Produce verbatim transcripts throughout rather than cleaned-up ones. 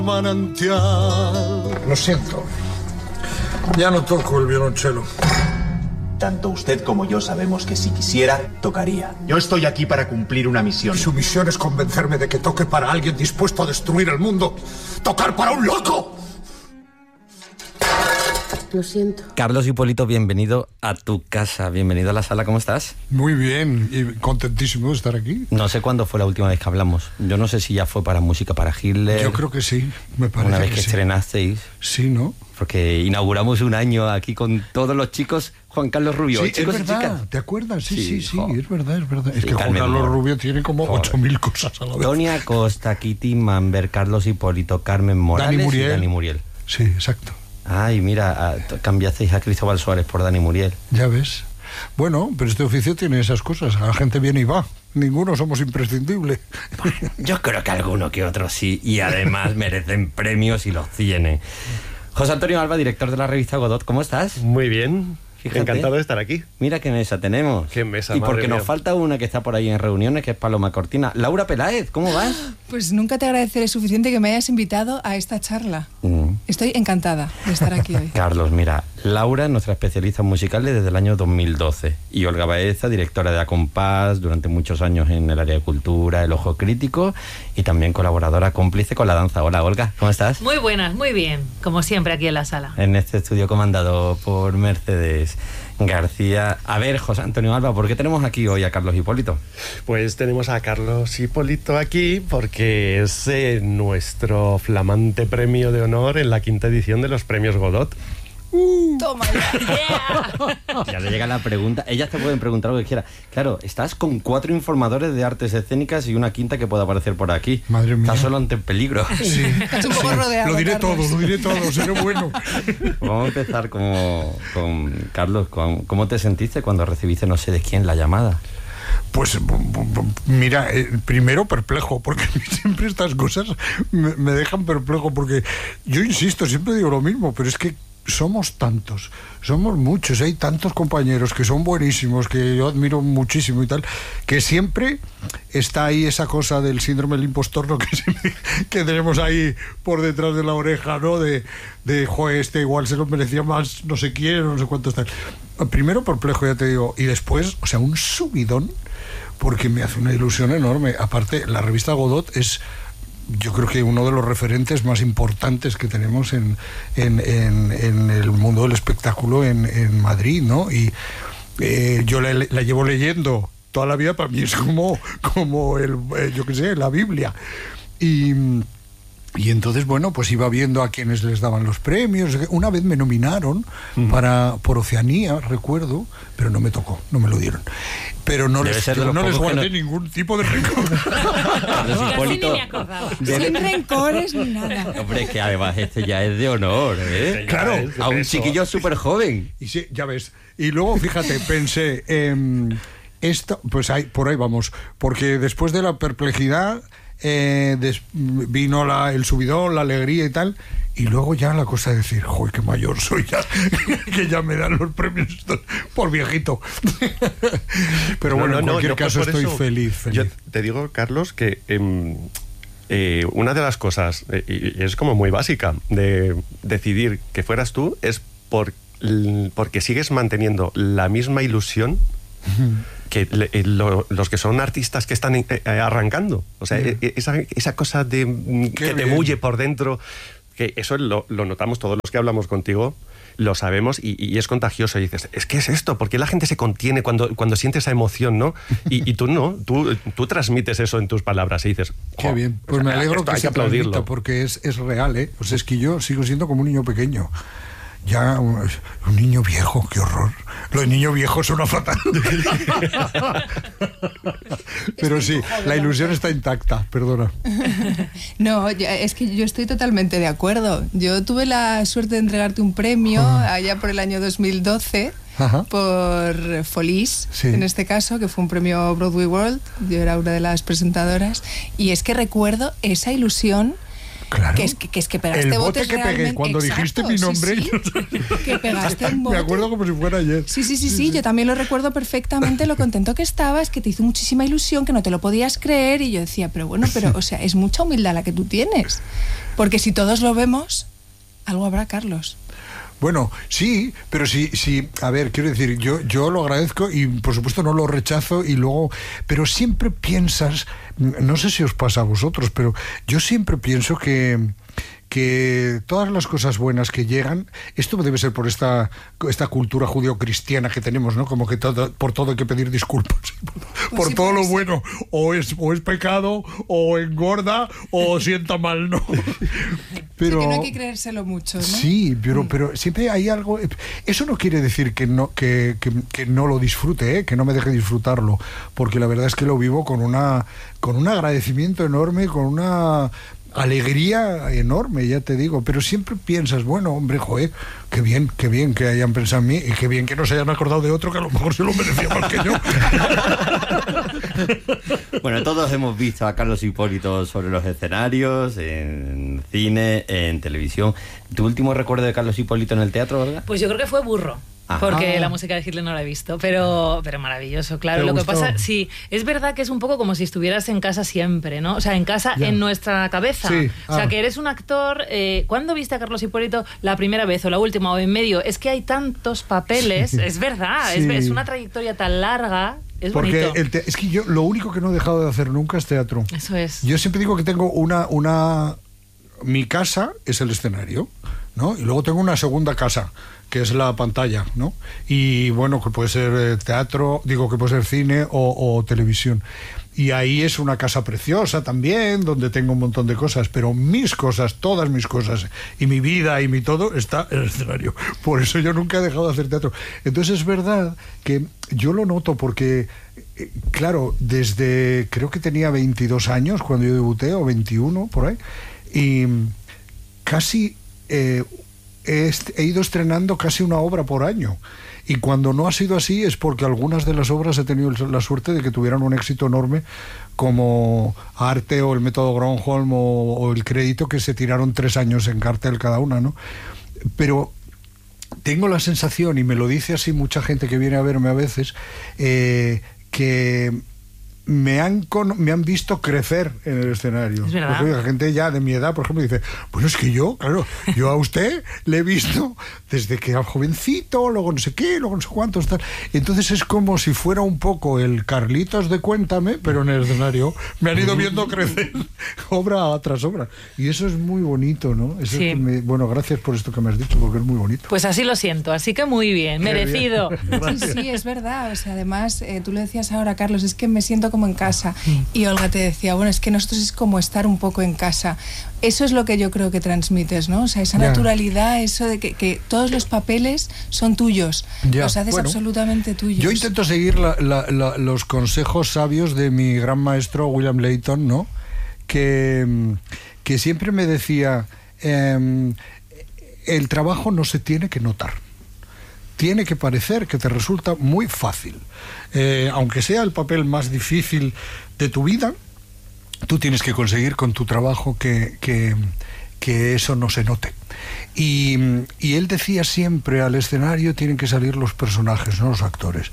manantial. Lo siento. Ya no toco el violonchelo. Tanto usted como yo sabemos que si quisiera, tocaría. Yo estoy aquí para cumplir una misión. Y su misión es convencerme de que toque para alguien dispuesto a destruir el mundo. ¡Tocar para un loco! Lo siento. Carlos Hipólito, bienvenido a tu casa. Bienvenido a la sala, ¿cómo estás? Muy bien, y contentísimo de estar aquí. No sé cuándo fue la última vez que hablamos. Yo no sé si ya fue para Música para Hitler. Yo creo que sí, me parece Una vez que, que sí. estrenasteis. Sí, ¿no? Porque inauguramos un año aquí con todos los chicos. Juan Carlos Rubio, Sí, chicos es y verdad, chicas. ¿te acuerdas? Sí, Sí, sí, sí, jo. es verdad, es verdad. Es Sí, que Juan Carmen Carlos Mor. Rubio tiene como Joder. ocho mil cosas a la vez. Tony Acosta, Kitty Manber, Carlos Hipólito, Carmen Morales Dani Muriel. y Dani Muriel. Sí, exacto. Ay, mira, a- t- cambiasteis a Cristóbal Suárez por Dani Muriel. Ya ves. Bueno, pero este oficio tiene esas cosas. La gente viene y va. Ninguno somos imprescindibles. Yo creo que alguno que otro sí, y además merecen premios y los tienen. José Antonio Alba, director de la revista Godot, ¿cómo estás? Muy bien. Fíjate. Encantado de estar aquí. Mira qué mesa tenemos. Qué mesa, Y madre porque nos mía. falta una que está por ahí en reuniones, que es Paloma Cortina. Laura Peláez, ¿cómo vas? Pues nunca te agradeceré suficiente que me hayas invitado a esta charla. Mm. Estoy encantada de estar aquí hoy. Carlos, mira, Laura es nuestra especialista en musicales desde el año dos mil doce. Y Olga Baeza, directora de Acompás, durante muchos años en el área de cultura, El Ojo Crítico, y también colaboradora cómplice con la danza. Hola, Olga, ¿cómo estás? Muy buenas, muy bien, como siempre aquí en la sala. En este estudio comandado por Mercedes García. A ver, José Antonio Alba, ¿por qué tenemos aquí hoy a Carlos Hipólito? Pues tenemos a Carlos Hipólito aquí porque es eh, nuestro flamante premio de honor en la quinta edición de los premios Godot. Toma ya. Ya le llega la pregunta. Ellas te pueden preguntar lo que quieras. Claro, estás con cuatro informadores de artes escénicas y una quinta que pueda aparecer por aquí. Madre mía. Estás solo ante peligro. Sí, Estás un poco rodeado, lo diré Carlos. todo, lo diré todo, seré bueno. Vamos a empezar como, con Carlos. Con, ¿Cómo te sentiste cuando recibiste no sé de quién la llamada? Pues mira, eh, primero perplejo, porque siempre estas cosas me, me dejan perplejo, porque yo insisto, siempre digo lo mismo, pero es que somos tantos, somos muchos, hay tantos compañeros que son buenísimos, que yo admiro muchísimo y tal, que siempre está ahí esa cosa del síndrome del impostor, ¿no? que, siempre- que tenemos ahí por detrás de la oreja, ¿no? De, de joder, este igual se lo merecía más, no sé quién, no sé cuánto está. Primero perplejo, ya te digo, y después, o sea, un subidón, porque me hace una ilusión enorme. Aparte, la revista Godot es, yo creo que uno de los referentes más importantes que tenemos en, en, en, en el mundo del espectáculo en, en Madrid, ¿no? Y eh, yo la, la llevo leyendo toda la vida, para mí es como, como el, eh, yo qué sé, la Biblia. Y... Y entonces, bueno, pues iba viendo a quienes les daban los premios. Una vez me nominaron para por Oceanía, recuerdo, pero no me tocó, no me lo dieron. Pero no Debe les, ser de los no les pocos que guardé no- ningún tipo de rencor. Carlos Casi Hipólito. ni me acordaba. Sin rencores ni nada. Hombre, que además este ya es de honor, ¿eh? Claro, es de A un peso. chiquillo súper joven. Y sí, ya ves. Y luego, fíjate, pensé, em, esto, pues ahí, por ahí vamos, porque después de la perplejidad eh, des- vino la, el subidón, la alegría y tal, y luego ya la cosa de decir, joder, qué mayor soy ya, que ya me dan los premios estos por viejito. Pero bueno, No, no, en no, cualquier no, pues caso por estoy eso feliz, feliz. Yo te digo, Carlos, que em, eh, una de las cosas, eh, y es como muy básica, de decidir que fueras tú, es por, l- porque sigues manteniendo la misma ilusión que le- eh, lo- los que son artistas que están eh, eh, arrancando. O sea, eh, eh, esa, esa cosa de mm, Qué que te bien. bulle por dentro, que eso lo, lo notamos todos los que hablamos contigo, lo sabemos y, y es contagioso. Y dices, es que es esto, ¿por qué la gente se contiene cuando, cuando siente esa emoción, no? Y, y tú no, tú, tú transmites eso en tus palabras y dices, Qué "Jo, bien, o pues sea, me alegro esto que hay se que aplaudirlo". transmita, porque es, es real, ¿eh? O sea, es que yo sigo siendo como un niño pequeño. Ya un, un niño viejo, qué horror. Lo de niño viejo suena fatal. Pero sí, la ilusión está intacta, perdona. No, ya- es que yo estoy totalmente de acuerdo. Yo tuve la suerte de entregarte un premio allá por el año dos mil doce. Ajá. Por Folies, Sí. en este caso, que fue un premio Broadway World. Yo era una de las presentadoras. Y es que recuerdo esa ilusión. Claro. Que es que, que, es que pegaste El bote botes que pegué realmente- cuando Exacto, dijiste mi sí, nombre. sí. Que pegaste un bote. Me acuerdo como si fuera ayer. Sí, sí, sí, sí, yo también lo recuerdo perfectamente, lo contento que estabas, que te hizo muchísima ilusión, que no te lo podías creer, y yo decía, pero bueno, pero, o sea, es mucha humildad la que tú tienes, Porque si todos lo vemos, algo habrá, Carlos. Bueno, sí, pero sí, sí, a ver, quiero decir, yo, yo lo agradezco y por supuesto no lo rechazo y luego, pero siempre piensas, no sé si os pasa a vosotros, pero yo siempre pienso que que todas las cosas buenas que llegan, esto debe ser por esta, esta cultura judio-cristiana que tenemos, ¿no? Como que todo, por todo hay que pedir disculpas. Por, por sí, todo lo bueno, o es, o es pecado, o engorda, o sienta mal, ¿no? Pero, sí, que no hay que creérselo mucho, ¿no? Sí, pero, pero siempre hay algo... Eso no quiere decir que no, que, que, que no lo disfrute, ¿eh? Que no me deje disfrutarlo, porque la verdad es que lo vivo con una con un agradecimiento enorme, con una... alegría enorme, ya te digo, pero siempre piensas, bueno, hombre, joder, qué bien, qué bien que hayan pensado en mí y qué bien que no se hayan acordado de otro que a lo mejor se lo merecía más que yo. Bueno, todos hemos visto a Carlos Hipólito sobre los escenarios, en cine, en televisión. ¿Tu último recuerdo de Carlos Hipólito en el teatro, verdad? Pues yo creo que fue Burro. Porque la música de Hitler no la he visto, pero, pero maravilloso, claro. Lo que pasa, sí, es verdad que es un poco como si estuvieras en casa siempre, ¿no? O sea, en casa, ya. En nuestra cabeza. Sí. Ah. O sea, que eres un actor... Eh, ¿Cuándo viste a Carlos Hipólito la primera vez o la última o en medio? Es que hay tantos papeles, sí. Es verdad, sí. es, es una trayectoria tan larga... Es Porque bonito. El te- es que yo lo único que no he dejado de hacer nunca es teatro. Eso es. Yo siempre digo que tengo una... una mi casa es el escenario, ¿no? Y luego tengo una segunda casa, que es la pantalla, ¿no? Y bueno, que puede ser eh, teatro, digo que puede ser cine o, o televisión. Y ahí es una casa preciosa también, donde tengo un montón de cosas, pero mis cosas, todas mis cosas, y mi vida y mi todo, está en el escenario. Por eso yo nunca he dejado de hacer teatro. Entonces es verdad que yo lo noto porque, eh, claro, desde, creo que tenía veintidós años cuando yo debuté, o veintiuno, por ahí, y casi... Eh, He, he ido estrenando casi una obra por año, y cuando no ha sido así es porque algunas de las obras he tenido la suerte de que tuvieran un éxito enorme, como Arte o El método Gronholm o, o El crédito, que se tiraron tres años en cartel cada una, ¿no? Pero tengo la sensación, y me lo dice así mucha gente que viene a verme a veces, eh, que me han con, me han visto crecer en el escenario. Es verdad. Pues, oye, gente ya de mi edad, por ejemplo, dice, bueno, es que yo, claro, yo a usted le he visto desde que era jovencito, luego no sé qué, luego no sé cuántos, tal. Entonces es como si fuera un poco el Carlitos de Cuéntame, pero en el escenario me han ido viendo crecer obra tras obra. Y eso es muy bonito, ¿no? Eso sí. es que me, bueno, gracias por esto que me has dicho, porque es muy bonito. Pues así lo siento, así que muy bien, merecido. Bien. Sí, sí, es verdad. O sea, además, eh, tú lo decías ahora, Carlos, es que me siento como en casa. Y Olga te decía, bueno, es que nosotros es como estar un poco en casa. Eso es lo que yo creo que transmites, ¿no? O sea, esa yeah. naturalidad, eso de que, que todos los papeles son tuyos, yeah. los haces bueno, absolutamente tuyos. Yo intento seguir la, la, la, los consejos sabios de mi gran maestro William Layton, ¿no? Que, que siempre me decía, eh, el trabajo no se tiene que notar. Tiene que parecer que te resulta muy fácil. Eh, aunque sea el papel más difícil de tu vida, tú tienes que conseguir con tu trabajo que, que, que eso no se note. Y, y él decía siempre, al escenario tienen que salir los personajes, no los actores.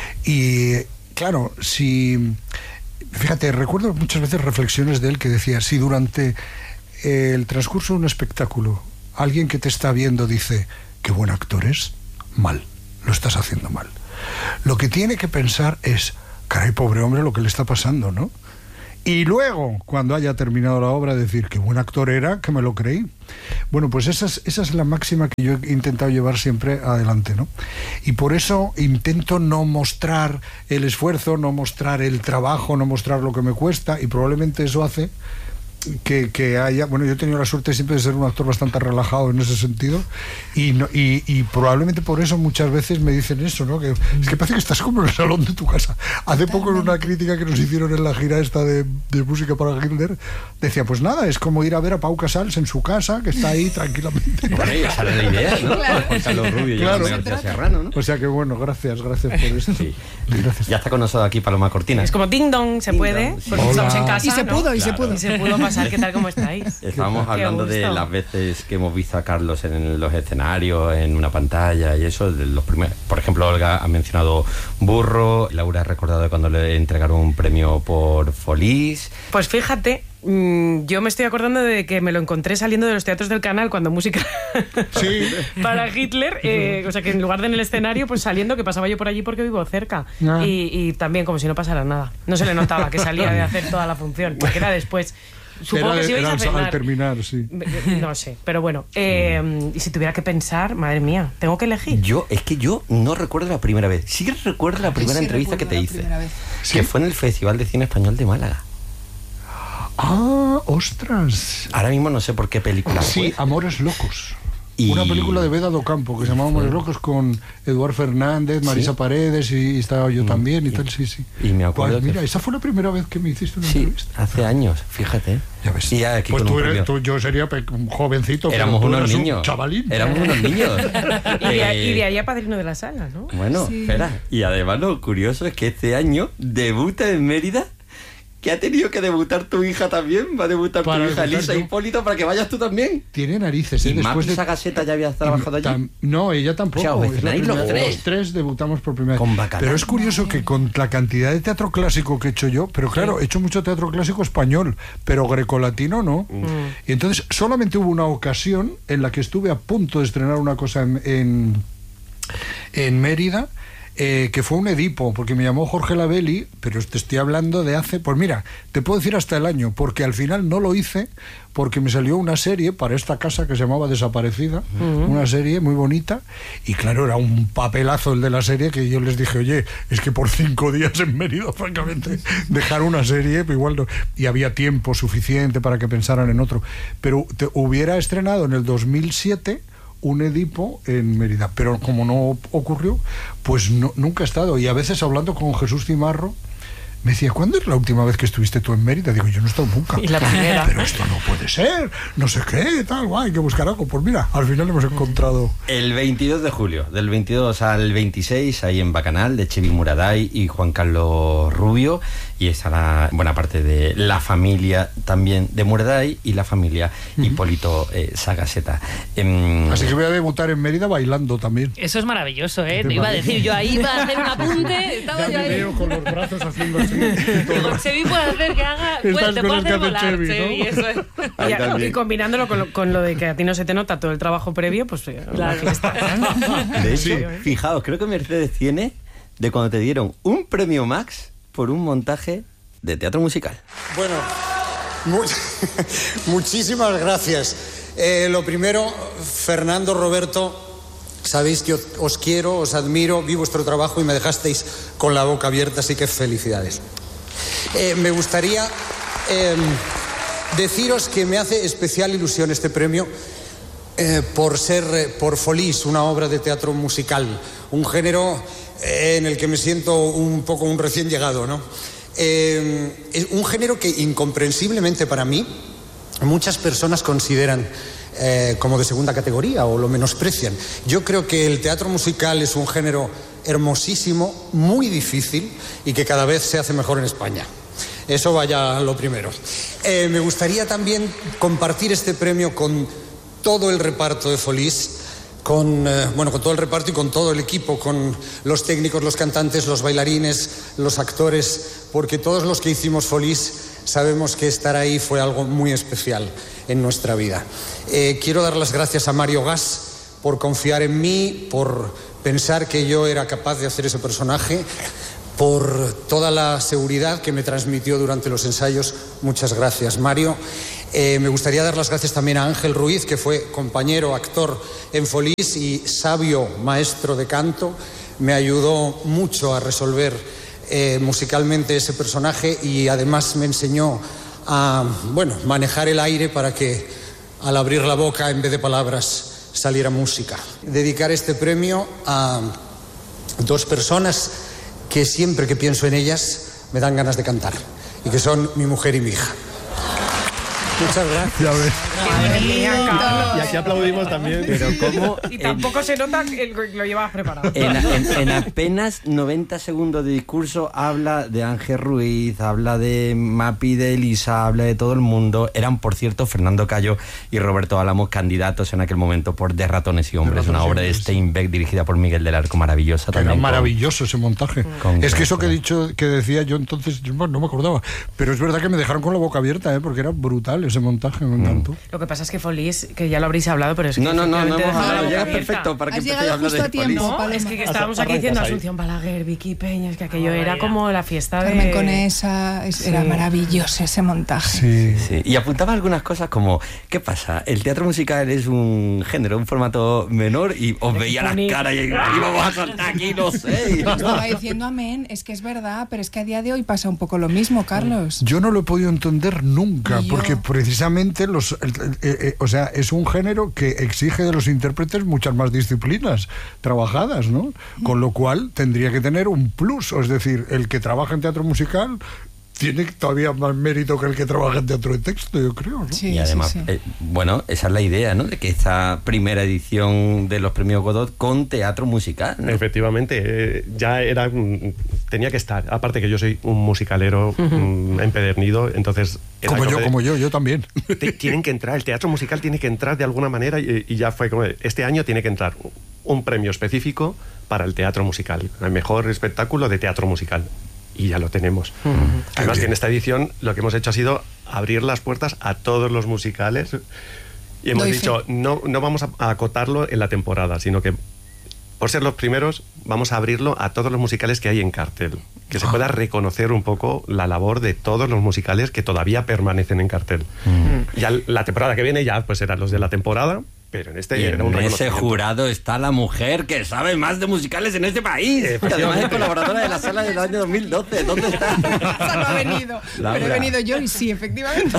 Y claro, si... Fíjate, recuerdo muchas veces reflexiones de él que decía, si durante el transcurso de un espectáculo alguien que te está viendo dice, qué buen actor es, mal, lo estás haciendo mal. Lo que tiene que pensar es, caray, pobre hombre, lo que le está pasando, ¿no? Y luego, cuando haya terminado la obra, decir, qué buen actor era, que me lo creí. Bueno, pues esa es, esa es la máxima que yo he intentado llevar siempre adelante, ¿no? Y por eso intento no mostrar el esfuerzo, no mostrar el trabajo, no mostrar lo que me cuesta, y probablemente eso hace que, que haya... Bueno, yo he tenido la suerte siempre de ser un actor bastante relajado en ese sentido, y, no, y, y probablemente por eso muchas veces me dicen eso, ¿no? Que es que parece que estás como en el salón de tu casa. Hace poco, en una crítica que nos hicieron en la gira esta de, de música para Hitler, decía, pues nada, es como ir a ver a Pau Casals en su casa, que está ahí tranquilamente. Bueno, esa era la idea, ¿no? Claro. Juan Carlos Rubio y claro. García Serrano, ¿no? O sea que bueno, gracias, gracias por esto. Sí. Gracias. Ya está con nosotros aquí Paloma Cortina. Es como ding dong, se ding puede, dong, sí. porque estamos en casa, y se pudo, ¿no? y claro. se pudo. Y se pudo pasar, ¿qué tal, cómo estáis? Estábamos Qué hablando de gusto. las veces que hemos visto a Carlos en los escenarios, en una pantalla y eso, de los primeros. Por ejemplo, Olga ha mencionado Burro, Laura ha recordado cuando le entregaron un premio por Folies. Pues fíjate, Mm, yo me estoy acordando de que me lo encontré saliendo de los teatros del Canal cuando música sí. para Hitler, eh, o sea que en lugar de en el escenario, pues saliendo, que pasaba yo por allí porque vivo cerca. Ah. Y, y también como si no pasara nada. No se le notaba que salía de hacer toda la función, porque era después. Supongo era, que si ibais a cenar. Al terminar, sí. No sé, pero bueno. Eh, y si tuviera que pensar, madre mía, ¿tengo que elegir? Yo, es que yo no recuerdo la primera vez. Sí recuerdo la primera sí, entrevista que te hice. ¿Sí? Que fue en el Festival de Cine Español de Málaga. Ah, ostras. Ahora mismo no sé por qué película sí, fue. Amores Locos. Y... Una película de Beda do Campo que se llamaba Amores Locos con Eduard Fernández, Marisa ¿Sí? Paredes y estaba yo mm. también y, y tal, sí, sí. Y me acuerdo. Pues mira, que... esa fue la primera vez que me hiciste una sí, entrevista. hace años, fíjate. Ya ves. Y ya aquí pues con tú, un eres, tú, yo sería un jovencito. Éramos pero unos niños. Un chavalín. Éramos unos niños. y, de, y de ahí a padrino de la sala, ¿no? Bueno, sí. espera. Y además lo curioso es que este año debuta en Mérida. Que ha tenido que debutar tu hija también. Va a debutar para tu hija Lisa Hipólito para que vayas tú también. Tiene narices, ¿eh? ¿Y después de Sagaseta ya habías trabajado allí? No, ella tampoco. O sea, es la primera, los, tres. los tres debutamos por primera vez. Pero es curioso que con la cantidad de teatro clásico que he hecho yo, pero claro, sí. he hecho mucho teatro clásico español, pero grecolatino no. Mm. Y entonces solamente hubo una ocasión en la que estuve a punto de estrenar una cosa en, en, en Mérida. Eh, que fue un Edipo, porque me llamó Jorge Labelli, pero te estoy hablando de hace, pues mira, te puedo decir hasta el año, porque al final no lo hice, porque me salió una serie para esta casa que se llamaba Desaparecida, uh-huh. una serie muy bonita, y claro, era un papelazo el de la serie, que yo les dije, oye, es que por cinco días en Mérida, francamente, dejar una serie, igual no, y había tiempo suficiente para que pensaran en otro, pero te hubiera estrenado en el dos mil siete un Edipo en Mérida, pero como no ocurrió, pues no, nunca he estado. Y a veces hablando con Jesús Cimarro, me decía, ¿cuándo es la última vez que estuviste tú en Mérida? Digo, yo no he estado nunca. Y la primera. Pero esto no puede ser, no sé qué, tal, guay, hay que buscar algo. Pues mira, al final hemos encontrado... El veintidós de julio, del veintidós al veintiséis, ahí en Bacanal, de Chevi Muraday y Juan Carlos Rubio, y estará buena parte de la familia también de Muraday y la familia uh-huh. Hipólito eh, Sagaseta. Eh, Así que voy a debutar en Mérida bailando también. Eso es maravilloso, ¿eh? Te iba a decir, yo ahí iba a hacer un apunte, estaba ya yo me ahí. veo con los brazos haciendo así. Digo, Chevi puede hacer que haga, puede, te puede hacer volar, Chevi, Chevi, ¿no? Eso es. Y, y combinándolo con lo, con lo de que a ti no se te nota todo el trabajo previo, pues claro. La está. De hecho, sí. Fijaos, creo que Mercedes tiene de cuando te dieron un premio Max por un montaje de teatro musical. Bueno, mu muchísimas gracias. Eh, lo primero, Fernando, Roberto, sabéis que os quiero, os admiro, vi vuestro trabajo y me dejasteis con la boca abierta, así que felicidades. Eh, me gustaría eh, deciros que me hace especial ilusión este premio eh, por ser, eh, por Folís, una obra de teatro musical, un género eh, en el que me siento un poco un recién llegado, ¿no? Eh, es un género que incomprensiblemente para mí muchas personas consideran eh, como de segunda categoría o lo menosprecian. Yo creo que el teatro musical es un género hermosísimo, muy difícil y que cada vez se hace mejor en España. Eso vaya lo primero. Eh, me gustaría también compartir este premio con todo el reparto de Folís, con, eh, bueno, con todo el reparto y con todo el equipo, con los técnicos, los cantantes, los bailarines, los actores, porque todos los que hicimos Folís sabemos que estar ahí fue algo muy especial en nuestra vida. Eh, quiero dar las gracias a Mario Gas por confiar en mí, por pensar que yo era capaz de hacer ese personaje, por toda la seguridad que me transmitió durante los ensayos. Muchas gracias, Mario. Eh, me gustaría dar las gracias también a Ángel Ruiz, que fue compañero, actor en Folís y sabio maestro de canto. Me ayudó mucho a resolver eh, musicalmente ese personaje y además me enseñó a, bueno, manejar el aire para que al abrir la boca, en vez de palabras, saliera música. Dedicar este premio a dos personas que siempre que pienso en ellas me dan ganas de cantar y que son mi mujer y mi hija. Muchas gracias. Ya ves. Qué bonito. Y aquí aplaudimos también. Pero cómo... Y tampoco en, se nota que lo llevabas preparado. En, en, en apenas noventa segundos de discurso habla de Ángel Ruiz, habla de Mapi, de Elisa, habla de todo el mundo. Eran, por cierto, Fernando Cayo y Roberto Álamos candidatos en aquel momento por De ratones y hombres, una obra de Steinbeck dirigida por Miguel del Arco, maravillosa también. Era maravilloso con, ese montaje. Con es que eso que he dicho, que decía yo entonces, bueno, no me acordaba, pero es verdad que me dejaron con la boca abierta, ¿eh? Porque era brutal ese montaje, me encantó. Mm. Lo que pasa es que Folís, que ya lo habréis hablado, pero es que... No, no, no, no hemos hablado, ya es perfecto para que empecéis a hablar de Folís. No, es que, que estábamos aquí diciendo Asunción Balaguer, Vicky Peña, es que aquello ah, era como la fiesta de... Carmen Conesa, es, sí. Era maravilloso ese montaje. Sí. Sí. Y apuntaba algunas cosas como, ¿qué pasa? El teatro musical es un género, un formato menor y os veía las caras y, y vamos a saltar aquí, no sé. Estaba diciendo amén, es que es verdad, pero es que a día de hoy pasa un poco lo mismo, Carlos. Yo no lo he podido entender nunca, porque precisamente los, eh, eh, o sea, es un género que exige de los intérpretes muchas más disciplinas trabajadas, ¿no? Con lo cual tendría que tener un plus, es decir, el que trabaja en teatro musical tiene todavía más mérito que el que trabaja en teatro de texto, yo creo, ¿no? Sí, y además, sí, sí. Eh, bueno, esa es la idea, ¿no? De que esta primera edición de los premios Godot con teatro musical, ¿no? Efectivamente, eh, ya era, tenía que estar. Aparte que yo soy un musicalero uh-huh. empedernido, entonces... Como yo, de, como yo, yo también. Te, tienen que entrar, el teatro musical tiene que entrar de alguna manera y, y ya fue como, este año tiene que entrar un premio específico para el teatro musical, el mejor espectáculo de teatro musical. Y ya lo tenemos. Uh-huh. Además que en esta edición lo que hemos hecho ha sido abrir las puertas a todos los musicales y hemos Doy dicho, no, no vamos a acotarlo en la temporada, sino que por ser los primeros vamos a abrirlo a todos los musicales que hay en cartel, que se pueda reconocer un poco la labor de todos los musicales que todavía permanecen en cartel. Uh-huh. Ya la temporada que viene ya pues serán los de la temporada. Pero en este y en un ese jurado está la mujer que sabe más de musicales en este país. Eh, además es colaboradora de la sala del año dos mil doce. ¿Dónde está? Esa no ha venido. Laura. Pero he venido yo y sí, efectivamente.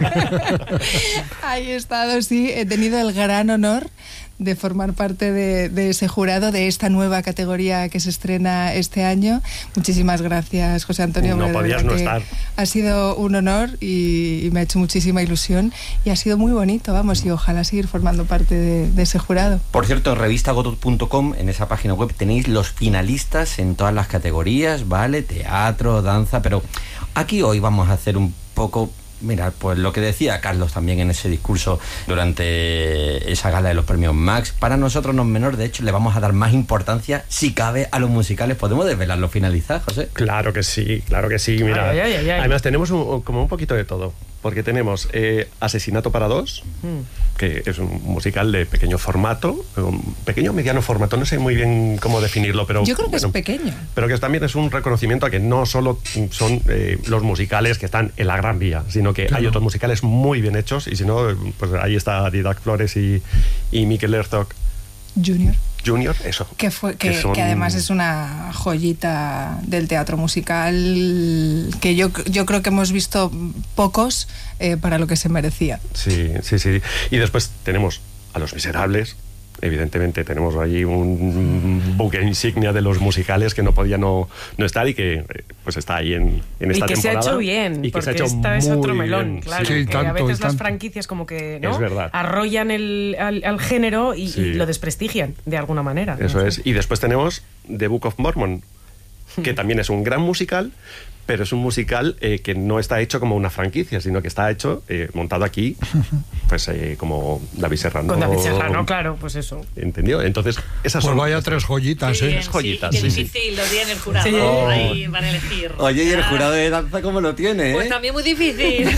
Ahí he estado, sí. He tenido el gran honor de formar parte de, de ese jurado, de esta nueva categoría que se estrena este año. Muchísimas gracias, José Antonio. No podías no estar. Ha sido un honor y, y me ha hecho muchísima ilusión y ha sido muy bonito, vamos, y ojalá seguir formando parte de, de ese jurado. Por cierto, en revista godot punto com, en esa página web, tenéis los finalistas en todas las categorías, ¿vale? Teatro, danza, pero aquí hoy vamos a hacer un poco... Mira, pues lo que decía Carlos también en ese discurso durante esa gala de los premios Max, para nosotros no es menor, de hecho le vamos a dar más importancia, si cabe, a los musicales. ¿Podemos desvelarlo finalizar, José? Claro que sí, claro que sí, mira. Ay, ay, ay, ay. Además tenemos un, como un poquito de todo, porque tenemos eh, Asesinato para dos, mm. que es un musical de pequeño formato, un pequeño mediano formato, no sé muy bien cómo definirlo, pero... Yo creo que bueno, es pequeño. Pero que también es un reconocimiento a que no solo son eh, los musicales que están en la Gran Vía, sino que claro. hay otros musicales muy bien hechos, y si no, pues ahí está Didac Flores y, y Mikel Herzog Junior. Junior, eso. Que, fue, que, que, son... que además es una joyita del teatro musical que yo, yo creo que hemos visto pocos eh, para lo que se merecía. Sí, sí, sí. Y después tenemos a Los Miserables. Evidentemente tenemos allí un buque insignia de los musicales que no podía no, no estar y que pues está ahí en, en esta temporada. Y que temporada. Se ha hecho bien, y que se ha hecho esta es otro melón, bien. Claro, sí, que tanto, a veces las franquicias como que ¿no? arrollan el, al, al género y, sí. y lo desprestigian de alguna manera. Eso ¿no? es. Y después tenemos The Book of Mormon, que también es un gran musical, pero es un musical eh, que no está hecho como una franquicia, sino que está hecho, eh, montado aquí, pues eh, como David Serrano. Con David Serrano, claro, pues eso. ¿Entendió? Entonces, esas pues son... vaya tres joyitas, sí, ¿eh? Bien, joyitas, sí, qué sí, difícil, sí. lo tiene el jurado, sí. oh. ahí para elegir. Oye, ¿y el jurado de danza cómo lo tiene, eh? Pues también muy difícil.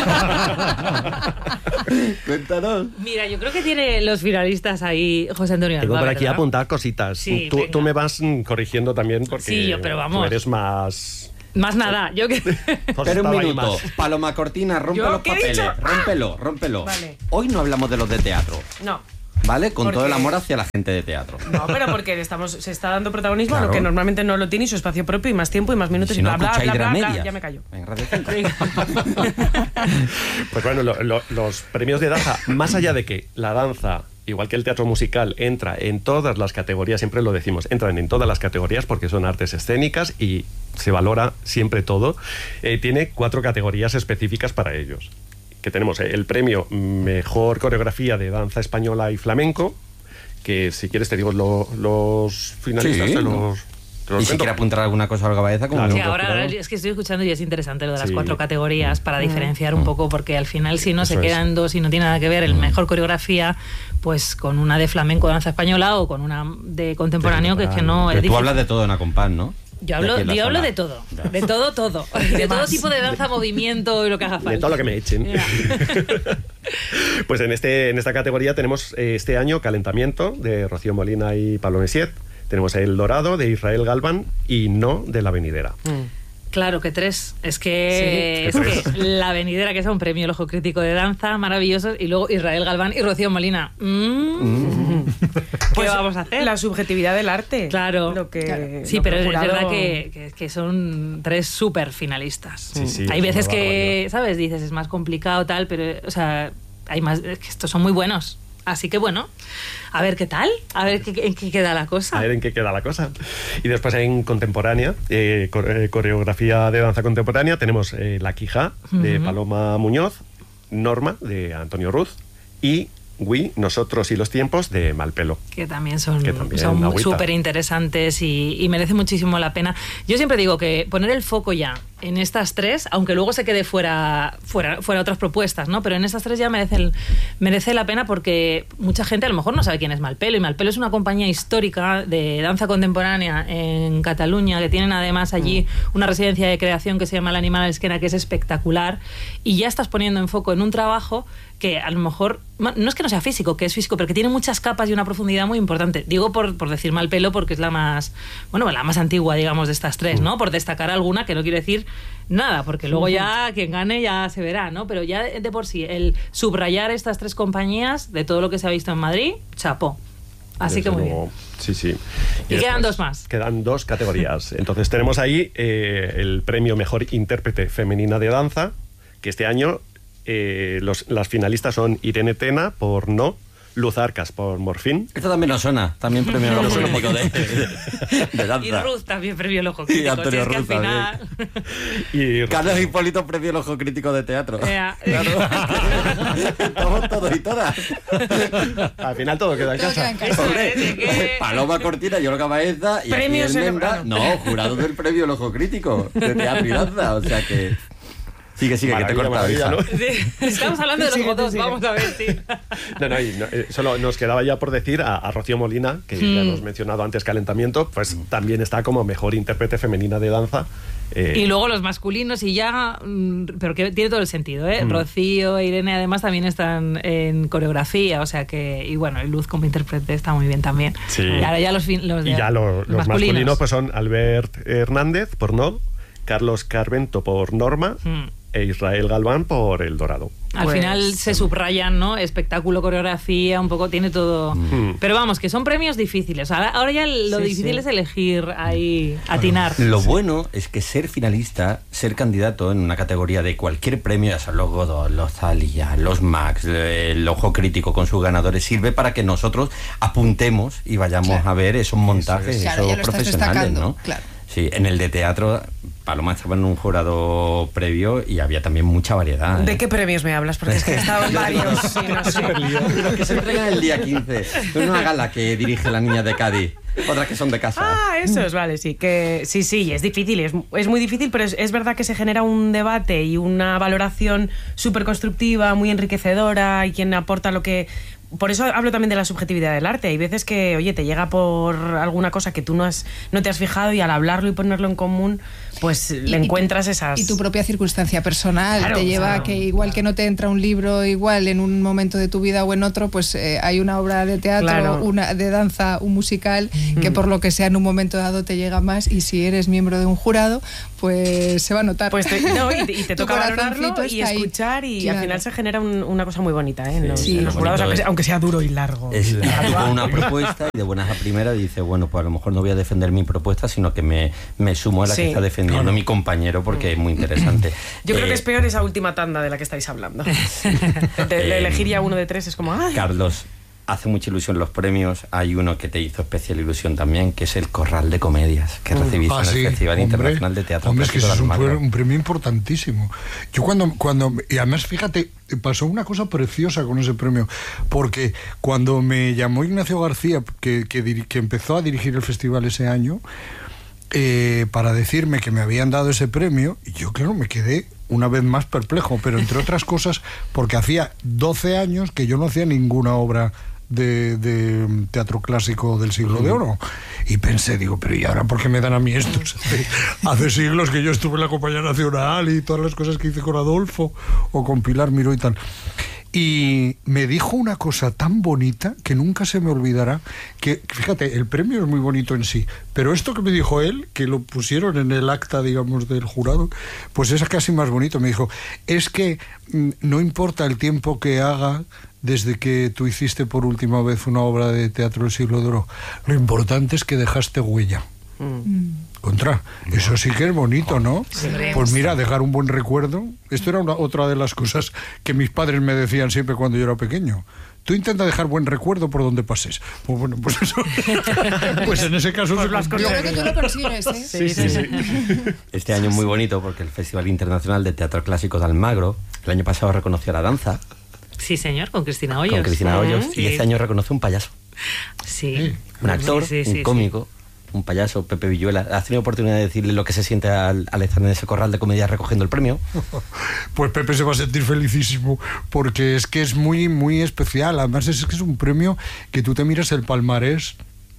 Cuéntanos. Mira, yo creo que tiene los finalistas ahí José Antonio Tengo Alba, por aquí ¿verdad? apuntar cositas. Sí, tú, tú me vas corrigiendo también porque sí, yo, pero vamos. tú eres más... Más nada, yo que... Espera un minuto, Paloma Cortina, rompe los papeles, rómpelo, rómpelo. Vale. Hoy no hablamos de los de teatro. No. ¿Vale? Con porque... todo el amor hacia la gente de teatro. No, pero porque estamos, se está dando protagonismo claro. a lo que normalmente no lo tiene y su espacio propio y más tiempo y más minutos y, si bla, no, bla, bla, bla, bla, bla, ya me callo. En Radio Centro. Pues bueno, lo, lo, los premios de danza, más allá de que la danza, igual que el teatro musical, entra en todas las categorías, siempre lo decimos, entran en todas las categorías porque son artes escénicas y se valora siempre todo, eh, tiene cuatro categorías específicas para ellos. que tenemos el premio Mejor Coreografía de Danza Española y Flamenco, que si quieres te digo lo, los finalistas, sí, te ¿no? los... Y si quiere apuntar alguna cosa a Olga Baeza, como claro. Sí, ahora es que estoy escuchando y es interesante lo de las sí. cuatro categorías para mm. diferenciar un poco, porque al final si no Eso se quedan es. dos y no tiene nada que ver el mejor coreografía, pues con una de flamenco danza española o con una de contemporáneo, de que es que no... Pero es tú difícil. hablas de todo en Acompás, ¿no? Yo hablo, de, yo hablo de todo, de todo, todo. De todo tipo de danza, movimiento y lo que haga falta. De todo lo que me echen. Pues en, este, en esta categoría tenemos eh, este año Calentamiento, de Rocío Molina y Pablo Messiet. Tenemos El Dorado, de Israel Galván, y No, de La Venidera. Mm. Claro que tres. Es que, sí, es que La Venidera, que es un premio El Ojo Crítico de Danza, maravilloso, y luego Israel Galván y Rocío Molina. Mm. Mm. ¿Qué pues vamos a hacer? La subjetividad del arte. Claro. Lo que, claro. Sí, lo pero que es jurado... verdad que, que, que son tres súper finalistas. Sí, sí, hay veces que, ¿sabes? Dices, es más complicado, tal, pero, o sea, hay más. Es que estos son muy buenos. Así que bueno, a ver qué tal, a ver qué, en qué queda la cosa. A ver en qué queda la cosa. Y después en contemporánea, eh, coreografía de danza contemporánea, tenemos eh, La Quijá, de uh-huh. Paloma Muñoz, Norma, de Antonio Ruz, y We, Nosotros y los Tiempos, de Malpelo. Que también son, son súper interesantes y, y merece muchísimo la pena. Yo siempre digo que poner el foco ya en estas tres, aunque luego se quede fuera, fuera, fuera otras propuestas, ¿no? Pero en estas tres ya merece, el, merece la pena, porque mucha gente a lo mejor no sabe quién es Malpelo, y Malpelo es una compañía histórica de danza contemporánea en Cataluña, que tienen además allí una residencia de creación que se llama El Animal a l'Esquena, que es espectacular, y ya estás poniendo en foco en un trabajo que a lo mejor, no es que no sea físico, que es físico, pero que tiene muchas capas y una profundidad muy importante. Digo por, por decir Malpelo, porque es la más, bueno, la más antigua, digamos, de estas tres, ¿no? Por destacar alguna, que no quiere decir nada, porque luego ya quien gane ya se verá, ¿no? Pero ya de por sí, el subrayar estas tres compañías de todo lo que se ha visto en Madrid, chapó. Así Desde que muy luego, bien. Sí, sí. Y, y quedan dos más. Quedan dos categorías. Entonces tenemos ahí eh, el premio Mejor Intérprete Femenina de Danza, que este año eh, los, las finalistas son Irene Tena por No, Luz Arcas por Morfín. Esto también nos suena, también premio El Ojo Crítico de, de, de danza. Y Ruth también premio El Ojo Crítico. Y Antonio si es Ruth que al final... y Carlos Hipólito premio El Ojo Crítico de teatro. Yeah. Claro. Estamos todos y todas. Al final todo queda en todo casa. Queda en casa. Hombre, que... Paloma Cortina y Olga Baeza y Premios aquí el Menda, no, jurado del premio El Ojo Crítico de teatro y danza, o sea que... Sigue, sigue, que te he cortado, hija. ¿No? Sí, estamos hablando de los sigue, dos, sigue. vamos a ver, sí. No, no, y no, eh, solo nos quedaba ya por decir a, a Rocío Molina, que mm. ya hemos mencionado antes, Calentamiento, pues mm. también está como Mejor Intérprete Femenina de Danza. Eh, y luego los masculinos y ya, pero que tiene todo el sentido, ¿eh? Mm. Rocío e Irene además también están en coreografía, o sea que, y bueno, y Luz como intérprete está muy bien también. Sí. Y ahora ya los, los, y ya lo, los, los masculinos. masculinos pues son Albert Hernández por No, Carlos Carvento por Norma, mm. e Israel Galván por El Dorado. Al pues, final se subrayan, ¿no? Espectáculo, coreografía, un poco, tiene todo. Mm. Pero vamos, que son premios difíciles. Ahora, ahora ya lo sí, difícil sí. es elegir ahí, atinar. Lo bueno es que ser finalista, ser candidato en una categoría de cualquier premio, ya son los Godot, los Thalia, los Max, el Ojo Crítico con sus ganadores, sirve para que nosotros apuntemos y vayamos claro. a ver esos montajes, Eso es. Claro, esos profesionales, ¿no? Claro. Sí, en el de teatro, Paloma estaba en un jurado previo y había también mucha variedad. ¿eh? ¿De qué premios me hablas? Porque es que he estado en varios. Sí, no sé. Los que se entregan el día quince. Es una gala que dirige la niña de Cádiz. Otras que son de casa. Ah, eso es, vale, sí. Que, sí, sí, es difícil, es, es muy difícil, pero es, es verdad que se genera un debate y una valoración súper constructiva, muy enriquecedora, y quien aporta lo que... Por eso hablo también de la subjetividad del arte. Hay veces que, oye, te llega por alguna cosa que tú no has no te has fijado y al hablarlo y ponerlo en común, pues y, le encuentras y, esas... Y tu propia circunstancia personal claro, te lleva claro, a que igual claro. que no te entra un libro igual en un momento de tu vida o en otro, pues eh, hay una obra de teatro, claro. una de danza, un musical, mm. que por lo que sea en un momento dado te llega más, y si eres miembro de un jurado, pues se va a notar. Pues te, no, y te, y te toca valorarlo y escuchar y claro. al final se genera un, una cosa muy bonita, ¿eh? En los, sí. en los jurados, aunque sea, aunque sea duro y largo. Es con una propuesta y de buenas a primeras dice, bueno, pues a lo mejor no voy a defender mi propuesta, sino que me, me sumo a la sí. que está defendiendo claro. mi compañero, porque es muy interesante. Yo eh, creo que es peor esa última tanda de la que estáis hablando. de, de elegir ya uno de tres es como... ¡ay! Carlos, hace mucha ilusión los premios. Hay uno que te hizo especial ilusión también, que es el Corral de Comedias, que recibiste ah, en el sí, Festival hombre, Internacional de Teatro hombre, es que Clásico eso de es un, Almagro. un premio importantísimo. Yo cuando, cuando, y además fíjate, pasó una cosa preciosa con ese premio, porque cuando me llamó Ignacio García, que, que, que empezó a dirigir el festival ese año, eh, para decirme que me habían dado ese premio, y yo claro me quedé una vez más perplejo, pero entre otras cosas porque hacía doce años que yo no hacía ninguna obra De, de teatro clásico del siglo de oro, y pensé, digo, pero ¿y ahora por qué me dan a mí esto? Hace, hace siglos que yo estuve en la Compañía Nacional y todas las cosas que hice con Adolfo o con Pilar Miró y tal. Y me dijo una cosa tan bonita que nunca se me olvidará, que fíjate, el premio es muy bonito en sí, pero esto que me dijo él, que lo pusieron en el acta, digamos, del jurado, pues es casi más bonito. Me dijo, es que no importa el tiempo que haga desde que tú hiciste por última vez una obra de teatro del siglo de oro, lo importante es que dejaste huella. Mm. Contra, eso sí que es bonito, ¿no? Sí, pues mira, dejar un buen recuerdo. Esto era una, otra de las cosas que mis padres me decían siempre cuando yo era pequeño. Tú intenta dejar buen recuerdo por donde pases. Pues bueno, pues eso. Pues en ese caso pues se cumplió. Yo creo que tú lo consigues, ¿eh? Sí, sí, sí. Este año es muy bonito porque el Festival Internacional de Teatro Clásico de Almagro el año pasado reconoció la danza. Sí, señor, con Cristina Hoyos. Con Cristina Hoyos. Sí. Y este año reconoce un payaso. Sí. Un actor, sí, sí, un sí, cómico, sí. un payaso, Pepe Villuela. ¿Has tenido oportunidad de decirle lo que se siente al, al estar en ese corral de comedia recogiendo el premio? Pues Pepe se va a sentir felicísimo, porque es que es muy, muy especial. Además es que es un premio que tú te miras el palmarés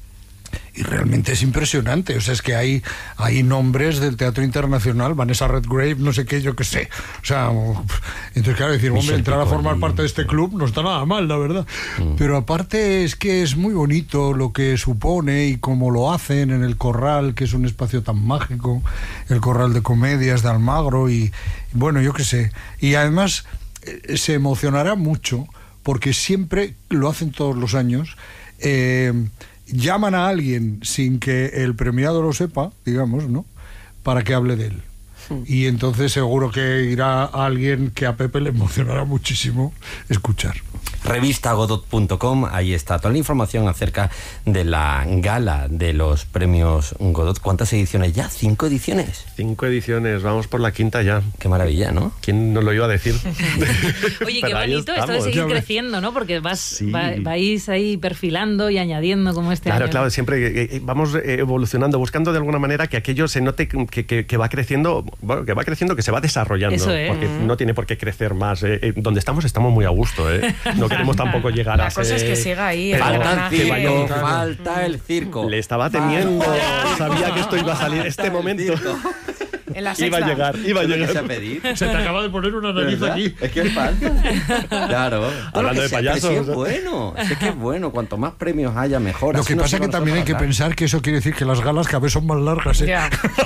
y realmente es impresionante. O sea, es que hay, hay nombres del teatro internacional, Vanessa Redgrave, no sé qué, yo qué sé. O sea, entonces claro, decir, hombre, entrar a formar parte de este club no está nada mal, la verdad. Mm. Pero aparte es que es muy bonito lo que supone y cómo lo hacen en el Corral, que es un espacio tan mágico, el Corral de Comedias de Almagro, y bueno, yo qué sé. Y además eh, se emocionará mucho, porque siempre lo hacen todos los años. Eh, llaman a alguien sin que el premiado lo sepa, digamos, ¿no?, para que hable de él. Y entonces seguro que irá a alguien que a Pepe le emocionará muchísimo escuchar. Revista Godot punto com, ahí está toda la información acerca de la gala de los premios Godot. ¿Cuántas ediciones ya? ¿Cinco ediciones? Cinco ediciones, vamos por la quinta ya. Qué maravilla, ¿no? ¿Quién nos lo iba a decir? Oye, qué bonito esto de seguir creciendo, ¿no? Porque vas, sí. va, vais ahí perfilando y añadiendo como este claro, año. Claro, claro, siempre eh, vamos evolucionando, buscando de alguna manera que aquello se note que, que, que va creciendo, bueno, que va creciendo, que se va desarrollando. Eso es. Porque mm. no tiene por qué crecer más. Eh, eh, donde estamos, estamos muy a gusto, ¿eh? No queremos tampoco llegar la a ser... La cosa es que siga ahí. Falta el circo, falta el circo. Le estaba temiendo. Sabía que esto iba a salir este momento. En la iba a llegar, iba a llegar. A pedir? Se te acaba de poner una nariz ¿verdad? Aquí. Es que falta. Claro. Hablando de payasos. Es que es bueno. Es que es bueno. Cuanto más premios haya, mejor. Lo que pasa es que también hay que pensar que eso quiere decir que las galas cada vez son más largas, ¿eh? Ya.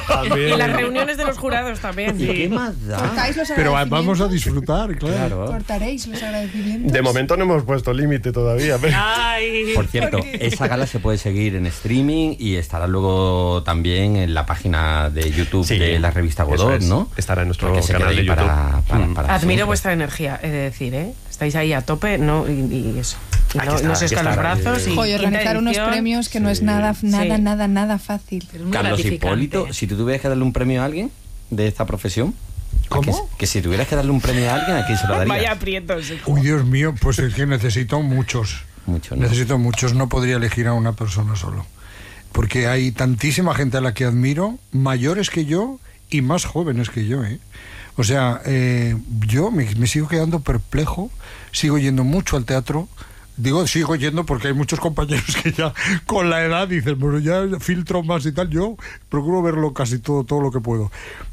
Y las reuniones de los jurados también. ¿Y qué más da? Pero vamos a disfrutar, claro. claro. ¿Cortaréis los agradecimientos? De momento no hemos puesto límite todavía. Pero... Ay, por cierto, esa gala se puede seguir en streaming y estará luego también en la página de YouTube sí, de la revista Godot, ¿no? Estará en nuestro canal de YouTube. Para, para, para Admiro siempre. vuestra energía, he de decir, ¿eh? Estáis ahí a tope, no, y, y eso. Y no, está, no se están los brazos. Y Joder, organizar unos premios que sí. no es nada, nada, sí. nada, nada fácil. Carlos Hipólito, si tú tuvieras que darle un premio a alguien de esta profesión, ¿cómo? Que, que si tuvieras que darle un premio a alguien, ¿a quién se lo darías? Vaya aprietos. Uy, Dios mío, pues es que necesito muchos. Muchos, ¿no? Necesito muchos, no podría elegir a una persona solo. Porque hay tantísima gente a la que admiro, mayores que yo y más jóvenes que yo, ¿eh? O sea, eh, yo me, me sigo quedando perplejo, sigo yendo mucho al teatro. Digo, sigo yendo porque hay muchos compañeros que ya con la edad dicen, bueno, ya filtro más y tal. Yo procuro verlo casi todo, todo lo que puedo.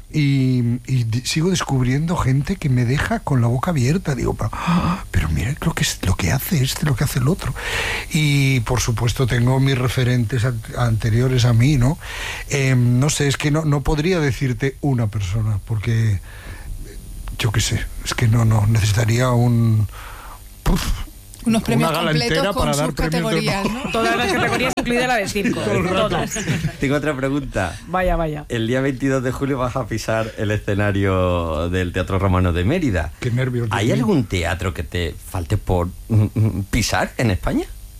Y, y sigo descubriendo gente que me deja con la boca abierta. Digo, pero, pero mira lo que, es, lo que hace este, lo que hace el otro. Y por supuesto tengo mis referentes a, anteriores a mí, ¿no? Eh, no sé, es que no, no podría decirte una persona, porque yo qué sé, es que no, no, necesitaría un... Uf, unos premios una gala completos con para sus dar categorías, ¿no? Todas las categorías, incluida la de circo. Todas. Tengo otra pregunta. Vaya, vaya. El día veintidós de julio vas a pisar el escenario del Teatro Romano de Mérida. Qué nervios. ¿Hay algún teatro que te falte por pisar en España?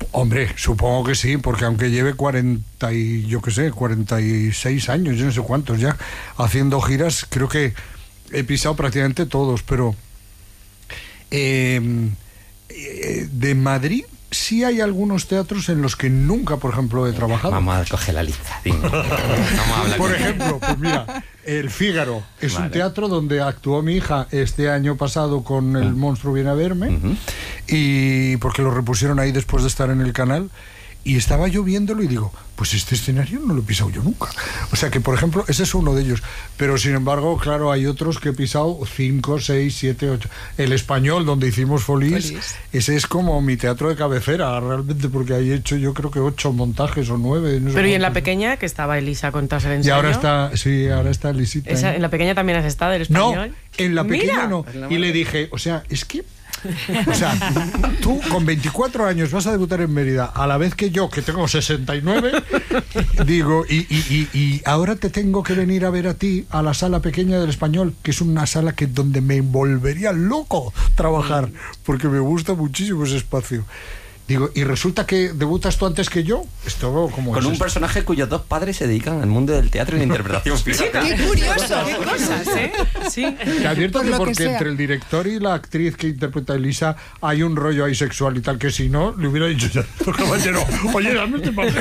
Hombre, supongo que sí, porque aunque lleve cuarenta y, yo qué sé, cuarenta y seis años, yo no sé cuántos ya, haciendo giras, creo que he pisado prácticamente todos, pero eh, eh, de Madrid sí hay algunos teatros en los que nunca, por ejemplo, he trabajado. Vamos a coger la lista, dime. Vamos a hablar. Por ejemplo, pues mira, El Fígaro es vale. un teatro donde actuó mi hija este año pasado con El monstruo viene a verme, uh-huh. y porque lo repusieron ahí después de estar en el canal, y estaba yo viéndolo y digo, pues este escenario no lo he pisado yo nunca. O sea que, por ejemplo, ese es uno de ellos. Pero, sin embargo, claro, hay otros que he pisado cinco, seis, siete, ocho. El Español, donde hicimos Folies, Folies, ese es como mi teatro de cabecera, realmente, porque ahí he hecho yo creo que ocho montajes o nueve. No sé. Pero y en La Pequeña, que estaba Elisa con tras el ensayo. Y ahora está, sí, ahora está Elisita. Esa, ¿En La Pequeña también has estado, El Español? No, en La Pequeña Mira. no. Y le dije, o sea, es que... O sea, tú con veinticuatro años vas a debutar en Mérida a la vez que yo, que tengo sesenta y nueve, digo, y, y, y, y ahora te tengo que venir a ver a ti a la sala pequeña del Español, que es una sala que donde me volvería loco trabajar, porque me gusta muchísimo ese espacio. Digo, y resulta que debutas tú antes que yo. Esto como con un esto? personaje cuyos dos padres se dedican al mundo del teatro y la interpretación. Sí, qué curioso, qué cosas, ¿eh? Sí. Te advierto que porque entre el director y la actriz que interpreta a Elisa hay un rollo ahí sexual y tal, que si no, le hubiera dicho ya, caballero, oye, dame este papel.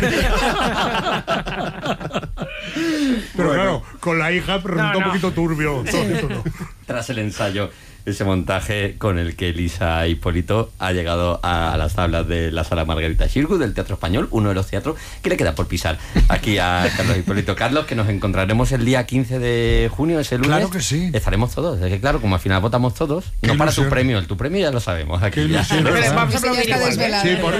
Pero bueno, claro, con la hija resulta no, no. un poquito turbio. Sí. No. Tras el ensayo, ese montaje con el que Elisa Hipólito ha llegado a, a las tablas de la Sala Margarita Xirgu del Teatro Español, uno de los teatros que le queda por pisar aquí a Carlos Hipólito. Carlos, que nos encontraremos el día quince de junio, ese lunes. Claro que sí. Estaremos todos. Es que claro, como al final votamos todos, Qué no ilusión. Para tu premio, el tu premio ya lo sabemos. Aquí ya. Vamos a aplaudir igual. Sí, por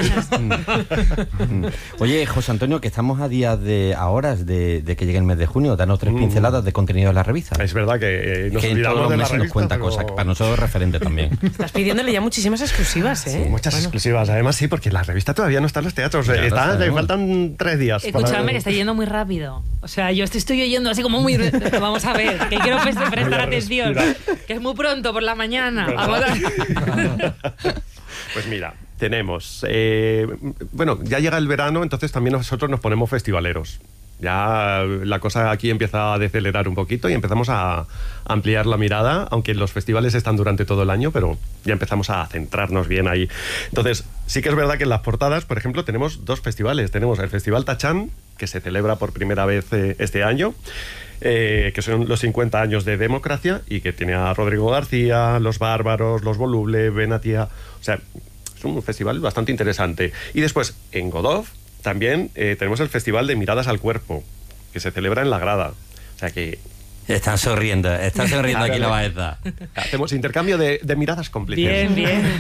eso. Oye, José Antonio, que estamos a días de a horas de, de que llegue el mes de junio, danos tres pinceladas de contenido de la revista. Es verdad que eh, nos que olvidamos todos los de la meses revista, nos cuenta pero... cosas para nosotros referente también. Estás pidiéndole ya muchísimas exclusivas, ¿eh? Sí, muchas bueno. exclusivas. Además, sí, porque la revista todavía no está en los teatros. Ya está, le faltan tres días. Escúchame, para... que está yendo muy rápido. O sea, yo te estoy oyendo así como muy... Vamos a ver, que quiero prestar atención. Que es muy pronto por la mañana. Vamos a... Pues mira, tenemos... Eh, bueno, ya llega el verano, entonces también nosotros nos ponemos festivaleros. Ya la cosa aquí empieza a decelerar un poquito y empezamos a ampliar la mirada, aunque los festivales están durante todo el año, pero ya empezamos a centrarnos bien ahí. Entonces, sí que es verdad que en las portadas, por ejemplo, tenemos dos festivales. Tenemos el Festival Tachán, que se celebra por primera vez eh, este año, eh, que son los cincuenta años de democracia y que tiene a Rodrigo García, Los Bárbaros, Los Voluble, Benatia. O sea, es un festival bastante interesante. Y después, en Godó, también eh, tenemos el Festival de Miradas al Cuerpo, que se celebra en La Grada. O sea que... Están sonriendo, están sonriendo aquí la Baeza. Hacemos intercambio de, de miradas cómplices. Bien,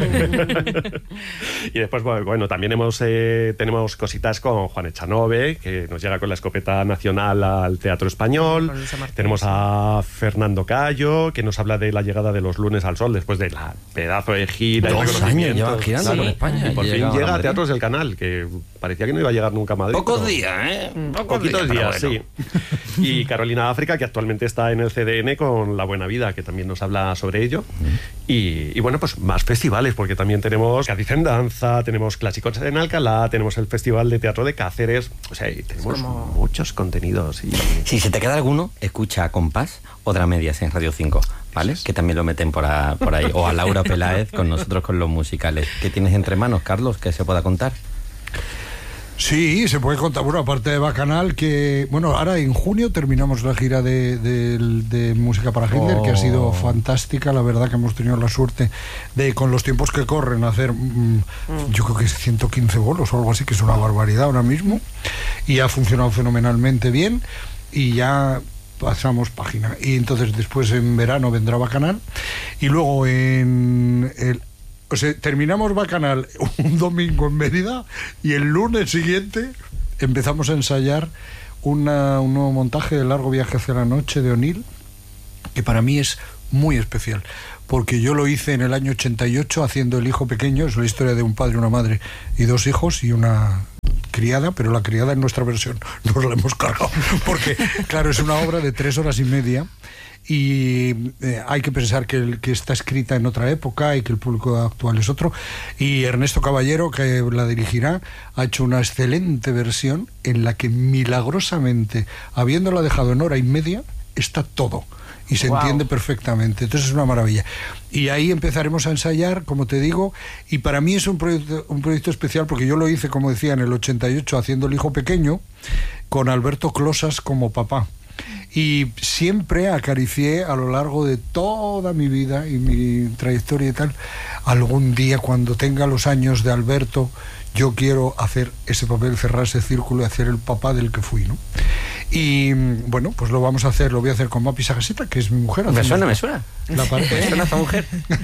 bien. Y después, bueno, también hemos, eh, tenemos cositas con Juan Echanove, que nos llega con la escopeta nacional al Teatro Español. Martín, tenemos a Fernando Cayo, que nos habla de la llegada de los lunes al sol, después de la pedazo de gira. Dos años llevan girando sí. por España. Y por fin llega a Teatros del Canal, que parecía que no iba a llegar nunca a Madrid. Pocos días, ¿eh? Pocos Poquitos días, días bueno. sí. Y Carolina África, que actualmente está en el C D N con La Buena Vida, que también nos habla sobre ello. Mm. Y, y bueno, pues más festivales, porque también tenemos Cádiz en Danza, tenemos Clásicos en Alcalá, tenemos el Festival de Teatro de Cáceres. O sea, tenemos como... muchos contenidos. Y... Si se te queda alguno, escucha Compás o Dramedias en Radio cinco, ¿vale? Que también lo meten por, a, por ahí. O a Laura Peláez con nosotros con los musicales. ¿Qué tienes entre manos, Carlos, que se pueda contar? Sí, se puede contar. Bueno, aparte de Bacanal, que... Bueno, ahora en junio terminamos la gira de, de, de Música para Hitler, oh. que ha sido fantástica. La verdad que hemos tenido la suerte de, con los tiempos que corren, hacer... Mmm, mm. Yo creo que es ciento quince bolos o algo así, que es una barbaridad ahora mismo. Y ha funcionado fenomenalmente bien. Y ya... pasamos página. Y entonces después en verano vendrá Bacanal. Y luego en... el O sea, terminamos Bacanal un domingo en Mérida y el lunes siguiente empezamos a ensayar una, un nuevo montaje de Largo Viaje hacia la Noche de O'Neill, que para mí es muy especial, porque yo lo hice en el año ochenta y ocho haciendo El hijo pequeño. Es la historia de un padre, una madre y dos hijos y una criada, pero la criada en nuestra versión nos la hemos cargado, porque claro, es una obra de tres horas y media y eh, hay que pensar que, el, que está escrita en otra época y que el público actual es otro, y Ernesto Caballero, que la dirigirá, ha hecho una excelente versión en la que milagrosamente, habiéndola dejado en hora y media, está todo y se wow. entiende perfectamente. Entonces es una maravilla. Y ahí empezaremos a ensayar, como te digo, y para mí es un proyecto, un proyecto especial, porque yo lo hice, como decía, en el ochenta y ocho, haciendo El hijo pequeño, con Alberto Closas como papá. Y siempre acaricié a lo largo de toda mi vida y mi trayectoria y tal, algún día cuando tenga los años de Alberto, yo quiero hacer ese papel, cerrar ese círculo y hacer el papá del que fui, ¿no? Y bueno, pues lo vamos a hacer, lo voy a hacer con Mapi Sagaseta, que es mi mujer. Me suena, me suena. La parte. Me suena esta mujer.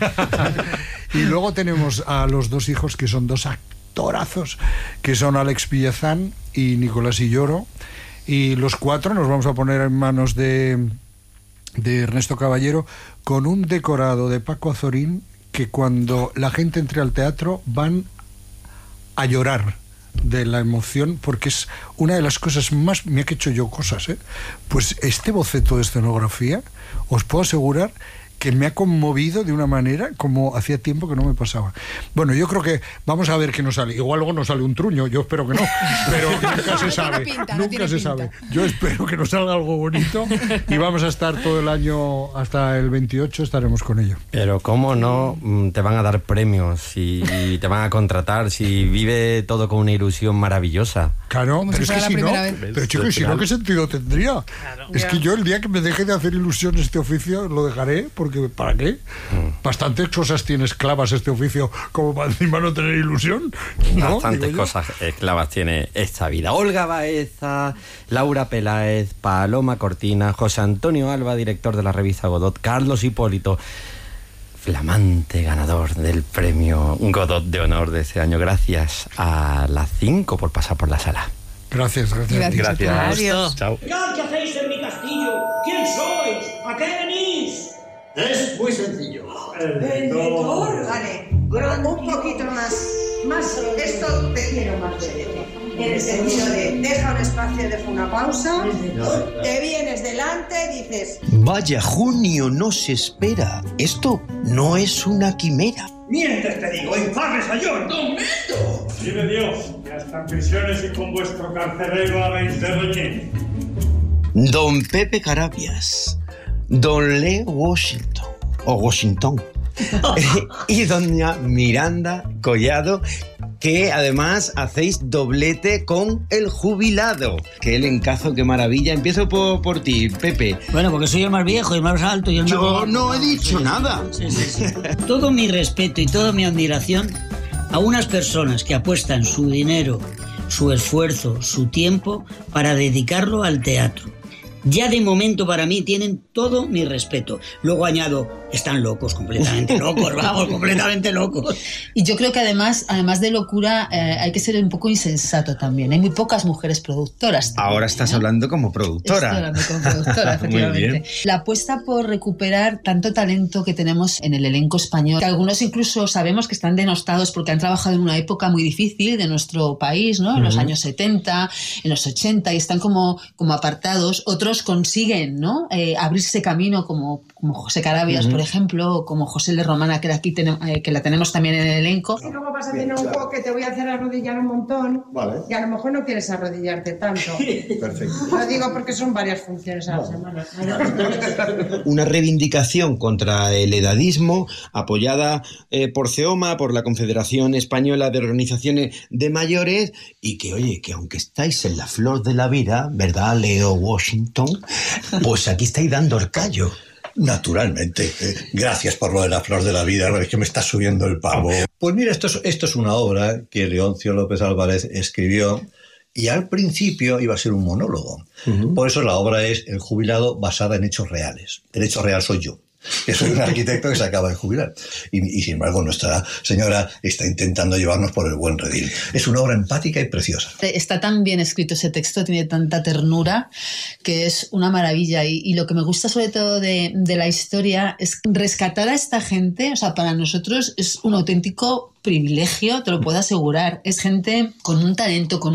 Y luego tenemos a los dos hijos, que son dos actorazos, que son Alex Villazán y Nicolás Illoro. Y los cuatro nos vamos a poner en manos de, de Ernesto Caballero, con un decorado de Paco Azorín, que cuando la gente entre al teatro van a llorar de la emoción, porque es una de las cosas más... Mira que he hecho yo cosas, ¿eh? Pues este boceto de escenografía, os puedo asegurar que me ha conmovido de una manera como hacía tiempo que no me pasaba. Bueno, yo creo que vamos a ver qué nos sale. Igual luego nos sale un truño, yo espero que no, pero nunca se sabe. Pinta, nunca no se pinta. sabe. Yo espero que nos salga algo bonito y vamos a estar todo el año hasta el veintiocho, estaremos con ello. Pero cómo no te van a dar premios y te van a contratar si vive todo con una ilusión maravillosa. Claro, Como pero si es que fuera si la no, primera vez. pero chicos, si no, ¿qué sentido tendría? Claro. Es Ya. que yo el día que me deje de hacer ilusión este oficio lo dejaré, porque ¿para qué? Mm. Bastantes cosas tiene esclavas este oficio como para encima no tener ilusión, ¿no? Bastantes Digo yo. cosas esclavas tiene esta vida. Olga Baeza, Laura Peláez, Paloma Cortina, José Antonio Alba, director de la revista Godot, Carlos Hipólito, flamante ganador del premio Godot de honor de este año. Gracias a las cinco por pasar por la sala. Gracias, gracias. Gracias. Gracias. Adiós. Chao. Mirad qué hacéis en mi castillo. ¿Quién sois? ¿A qué venís? Es muy sencillo. El lector. Vale, un poquito más. Más, esto te quiero más de en el sentido de deja un espacio, deja una pausa, te vienes delante, dices... Vaya, junio no se espera. Esto no es una quimera. Mientes, te digo, infame sayón. ¡Don Beto! Vive Dios, que hasta en prisiones y con vuestro carcelero habéis de reñir. Don Pepe Carabias, Don Leo Washington, o Washington, y doña Miranda Collado, que además hacéis doblete con el jubilado. Qué elencazo, qué maravilla. Empiezo por, por ti, Pepe. Bueno, porque soy el más viejo y el más alto y el más... Yo no he dicho sí, nada. Sí, sí, sí. Todo mi respeto y toda mi admiración a unas personas que apuestan su dinero, su esfuerzo, su tiempo para dedicarlo al teatro. Ya de momento para mí tienen todo mi respeto. Luego añado, están locos, completamente locos, vamos, completamente locos. Y yo creo que además, además de locura, eh, hay que ser un poco insensato también. Hay muy pocas mujeres productoras también, Ahora estás ¿no? hablando como productora. Estoy hablando como productora, efectivamente. Muy bien. La apuesta por recuperar tanto talento que tenemos en el elenco español, que algunos incluso sabemos que están denostados porque han trabajado en una época muy difícil de nuestro país, ¿no? En los Uh-huh. años setenta, en los ochenta, y están como, como apartados. Otros consiguen, ¿no? Eh, abrirse camino como, como José Carabias, Uh-huh. por ejemplo, o como José L. Romana, que, aquí tenemos, eh, que la tenemos también en el elenco. Y luego vas a tener un juego que te voy a hacer arrodillar un montón. Vale. Y a lo mejor no quieres arrodillarte tanto. Perfecto. Lo digo porque son varias funciones a la semana. Una reivindicación contra el edadismo apoyada eh, por CEOMA, por la Confederación Española de Organizaciones de Mayores, y que, oye, que aunque estáis en la flor de la vida, ¿verdad, Leo Washington? Pues aquí estáis dando el callo. Naturalmente. Eh, gracias por lo de la flor de la vida, es que me está subiendo el pavo. Pues mira, esto es, esto es una obra que Leoncio López Álvarez escribió y al principio iba a ser un monólogo. Uh-huh. Por eso la obra es El jubilado, basada en hechos reales. El hecho real soy yo, que soy un arquitecto que se acaba de jubilar. Y, y sin embargo, nuestra señora está intentando llevarnos por el buen redil. Es una obra empática y preciosa. Está tan bien escrito ese texto, tiene tanta ternura, que es una maravilla. Y, y lo que me gusta sobre todo de, de la historia es rescatar a esta gente. O sea, para nosotros es un auténtico privilegio, te lo puedo asegurar. Es gente con un talento, con